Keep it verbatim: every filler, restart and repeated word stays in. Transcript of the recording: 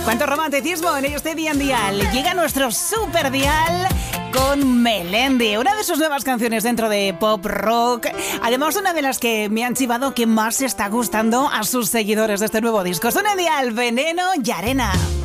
Cuánto romanticismo en este Día en Dial. Llega nuestro super dial con Melendi, una de sus nuevas canciones dentro de pop rock. Además, una de las que me han chivado que más está gustando a sus seguidores de este nuevo disco. Son el dial Veneno y Arena.